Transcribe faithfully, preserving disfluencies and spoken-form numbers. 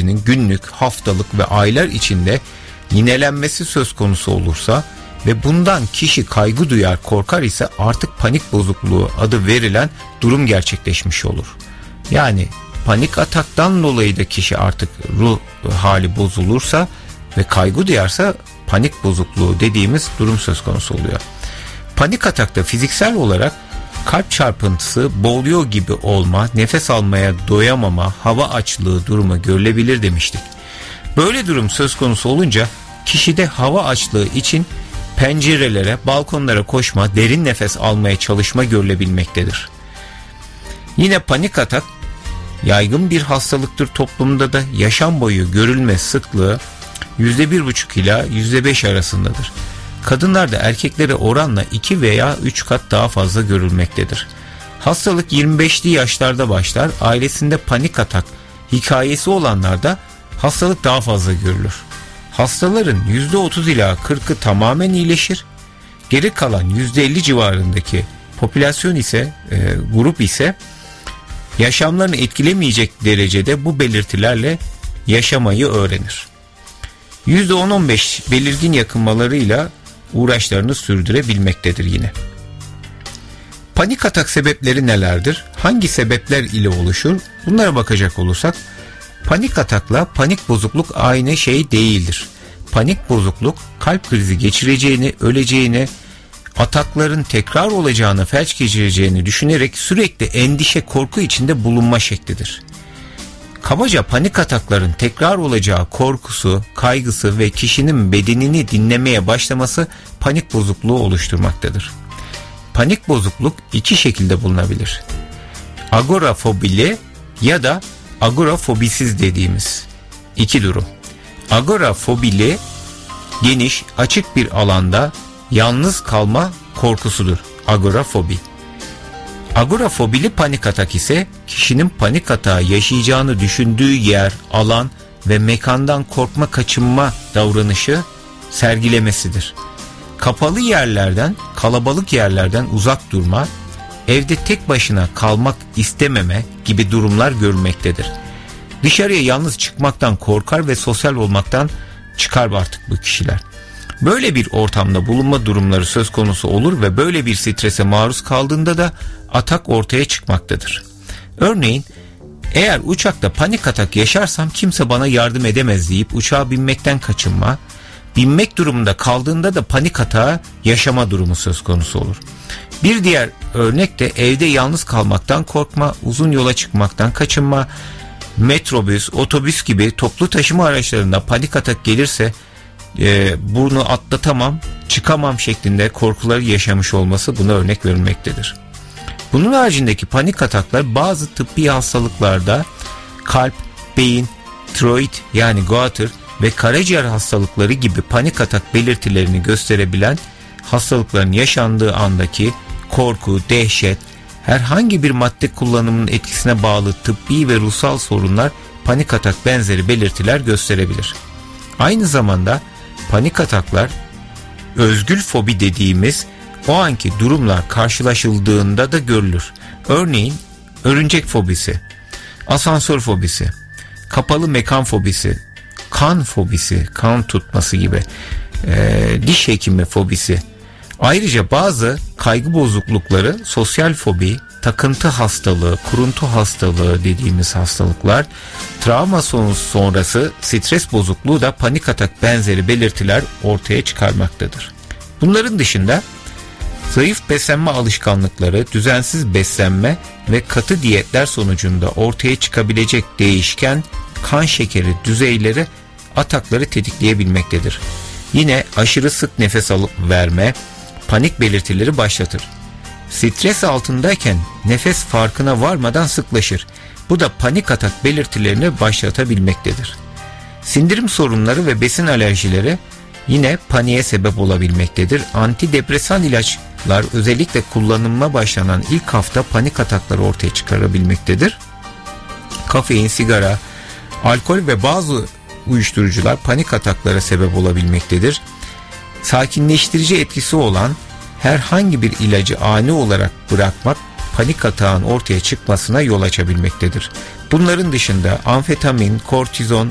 sürecinin günlük, haftalık ve aylar içinde yinelenmesi söz konusu olursa ve bundan kişi kaygı duyar, korkar ise artık panik bozukluğu adı verilen durum gerçekleşmiş olur. Yani panik ataktan dolayı da kişi artık ruh hali bozulursa ve kaygı duyarsa panik bozukluğu dediğimiz durum söz konusu oluyor. Panik atakta fiziksel olarak kalp çarpıntısı, boğuluyor gibi olma, nefes almaya doyamama, hava açlığı durumu görülebilir demiştik. Böyle durum söz konusu olunca kişide hava açlığı için pencerelere, balkonlara koşma, derin nefes almaya çalışma görülebilmektedir. Yine panik atak yaygın bir hastalıktır toplumda da yaşam boyu görülme sıklığı yüzde bir buçuk ila yüzde beş arasındadır. Kadınlarda erkeklere oranla iki veya üç kat daha fazla görülmektedir. Hastalık yirmi beşli yaşlarda başlar. Ailesinde panik atak hikayesi olanlarda hastalık daha fazla görülür. Hastaların yüzde otuz ila kırkı tamamen iyileşir. Geri kalan yüzde elli civarındaki popülasyon ise e, grup ise yaşamlarını etkilemeyecek derecede bu belirtilerle yaşamayı öğrenir. yüzde on on beş belirgin yakınmalarıyla uğraşlarını sürdürebilmektedir yine. Panik atak sebepleri nelerdir? Hangi sebepler ile oluşur? Bunlara bakacak olursak panik atakla panik bozukluk aynı şey değildir. Panik bozukluk kalp krizi geçireceğini, öleceğini, atakların tekrar olacağını, felç geçireceğini düşünerek sürekli endişe, korku içinde bulunma şeklidir. Kabaca panik atakların tekrar olacağı korkusu, kaygısı ve kişinin bedenini dinlemeye başlaması panik bozukluğu oluşturmaktadır. Panik bozukluk iki şekilde bulunabilir. Agorafobili ya da agorafobisiz dediğimiz iki durum. Agorafobili geniş, açık bir alanda yalnız kalma korkusudur. Agorafobi. Agorafobili panik atak ise kişinin panik atağı yaşayacağını düşündüğü yer, alan ve mekandan korkma, kaçınma davranışı sergilemesidir. Kapalı yerlerden, kalabalık yerlerden uzak durma, evde tek başına kalmak istememe gibi durumlar görülmektedir. Dışarıya yalnız çıkmaktan korkar ve sosyal olmaktan çıkar artık bu kişiler. Böyle bir ortamda bulunma durumları söz konusu olur ve böyle bir strese maruz kaldığında da atak ortaya çıkmaktadır. Örneğin eğer uçakta panik atak yaşarsam kimse bana yardım edemez deyip uçağa binmekten kaçınma, binmek durumunda kaldığında da panik atağı yaşama durumu söz konusu olur. Bir diğer örnek de evde yalnız kalmaktan korkma, uzun yola çıkmaktan kaçınma, metrobüs, otobüs gibi toplu taşıma araçlarında panik atak gelirse e, bunu atlatamam, çıkamam şeklinde korkuları yaşamış olması buna örnek verilmektedir. Bunun haricindeki panik ataklar bazı tıbbi hastalıklarda kalp, beyin, tiroid yani goiter ve karaciğer hastalıkları gibi panik atak belirtilerini gösterebilen hastalıkların yaşandığı andaki korku, dehşet, herhangi bir madde kullanımının etkisine bağlı tıbbi ve ruhsal sorunlar panik atak benzeri belirtiler gösterebilir. Aynı zamanda panik ataklar özgül fobi dediğimiz o anki durumla karşılaşıldığında da görülür. Örneğin örümcek fobisi, asansör fobisi, kapalı mekan fobisi, kan fobisi, kan tutması gibi, e, diş hekimi fobisi. Ayrıca bazı kaygı bozuklukları, sosyal fobi, takıntı hastalığı, kuruntu hastalığı dediğimiz hastalıklar, travma sonrası stres bozukluğu da panik atak benzeri belirtiler ortaya çıkarmaktadır. Bunların dışında zayıf beslenme alışkanlıkları, düzensiz beslenme ve katı diyetler sonucunda ortaya çıkabilecek değişken kan şekeri düzeyleri atakları tetikleyebilmektedir. Yine aşırı sık nefes alıp verme panik belirtileri başlatır. Stres altındayken nefes farkına varmadan sıklaşır. Bu da panik atak belirtilerini başlatabilmektedir. Sindirim sorunları ve besin alerjileri yine paniğe sebep olabilmektedir. Antidepresan ilaçlar özellikle kullanıma başlanan ilk hafta panik atakları ortaya çıkarabilmektedir. Kafein, sigara, alkol ve bazı uyuşturucular panik ataklara sebep olabilmektedir. Sakinleştirici etkisi olan herhangi bir ilacı ani olarak bırakmak panik atağın ortaya çıkmasına yol açabilmektedir. Bunların dışında amfetamin, kortizon,